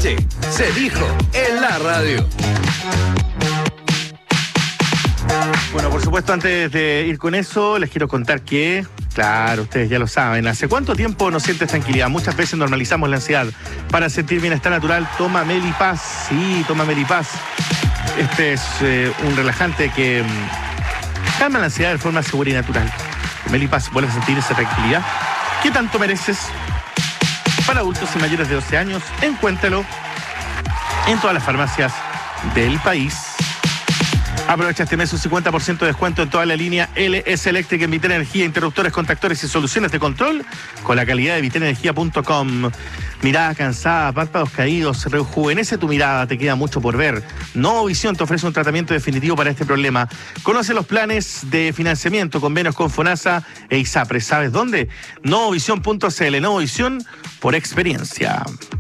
Anoche se dijo en la radio. Bueno, por supuesto, antes de ir con eso, les quiero contar que, claro, ustedes ya lo saben, ¿hace cuánto tiempo no sientes tranquilidad? Muchas veces normalizamos la ansiedad. Para sentir bienestar natural, toma Melipaz. Sí, toma Melipaz. Este es un relajante que calma la ansiedad de forma segura y natural. Melipaz, vuelve a sentir esa tranquilidad. ¿Qué tanto mereces? Para adultos y mayores de 12 años, encuéntralo en todas las farmacias del país. Aprovecha este mes un 50% de descuento en toda la línea LS Electric en Vitel Energía, interruptores, contactores y soluciones de control con la calidad de vitenenergia.com. Mirada cansada, párpados caídos, rejuvenece tu mirada, te queda mucho por ver. Novovisión te ofrece un tratamiento definitivo para este problema. Conoce los planes de financiamiento, convenios con FONASA e ISAPRE. ¿Sabes dónde? Novovisión.cl. Novovisión por experiencia.